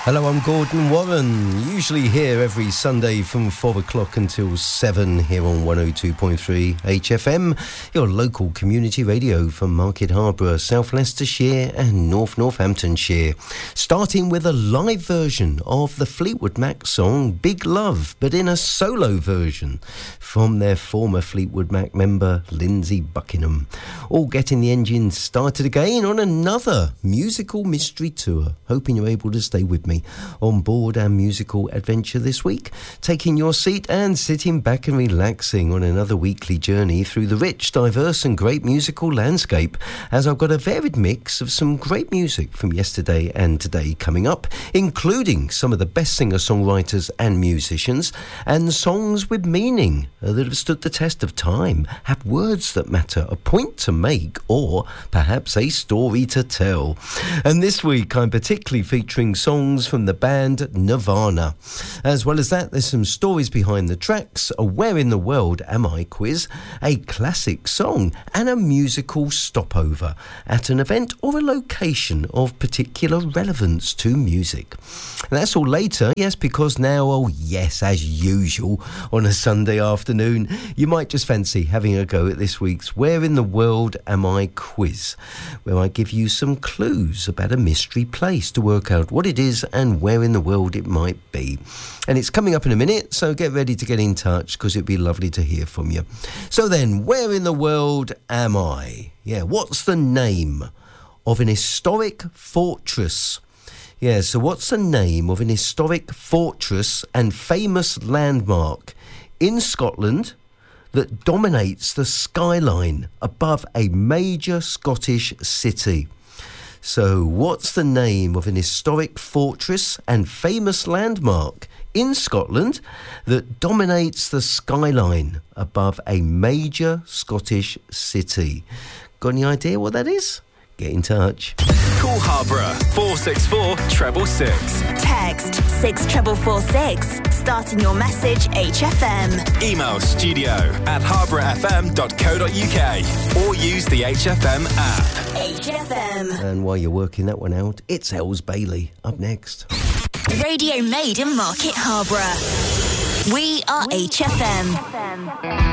Hello, I'm Gordon Warren, usually here every Sunday from 4 o'clock until 7 here on 102.3 HFM, your local community radio from Market Harborough, South Leicestershire and North Northamptonshire. Starting with a live version of the Fleetwood Mac song Big Love, but in a solo version from their former Fleetwood Mac member Lindsey Buckingham. All getting the engine started again on another musical mystery tour. Hoping you're able to stay with me on board our musical adventure this week, taking your seat and sitting back and relaxing on another weekly journey through the rich, diverse and great musical landscape, as I've got a varied mix of some great music from yesterday and today coming up, including some of the best singer-songwriters and musicians, and songs with meaning that have stood the test of time, have words that matter, a point to make, or perhaps a story to tell. And this week I'm particularly featuring songs from the band Nirvana. As well as that, there's some stories behind the tracks, a Where in the World Am I quiz, a classic song, and a musical stopover at an event or a location of particular relevance to music. And that's all later, yes, because now, oh yes, as usual, on a Sunday afternoon, you might just fancy having a go at this week's Where in the World Am I quiz, where I give you some clues about a mystery place to work out what it is and where in the world it might be. And it's coming up in a minute, so get ready to get in touch because it'd be lovely to hear from you. So then, where in the world am I? Yeah, what's the name of an historic fortress? Yeah, so what's the name of an historic fortress and famous landmark in Scotland that dominates the skyline above a major Scottish city? So, what's the name of an historic fortress and famous landmark in Scotland that dominates the skyline above a major Scottish city? Got any idea what that is? Get in touch. Call Harborough 464 666. Text 64446. Starting your message HFM. Email studio@harbourfm.co.uk or use the HFM app. HFM. And while you're working that one out, it's Els Bailey up next. Radio made in Market Harborough. We are HFM.